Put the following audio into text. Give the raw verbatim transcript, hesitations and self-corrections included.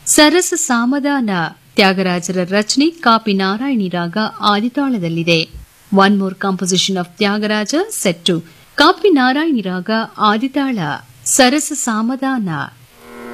ಸರಸ ಸಾಮದಾನ ತ್ಯಾಗರಾಜರ ರಚನೆ ಕಾಪಿ ನಾರಾಯಣಿ ರಾಗ ಆದಿತಾಳದಲ್ಲಿದೆ. One more composition of Tyagaraja set to copy Narayani ರಾಗ ಆದಿತಾಳ ಸರಸ ಸಾಮದಾನ.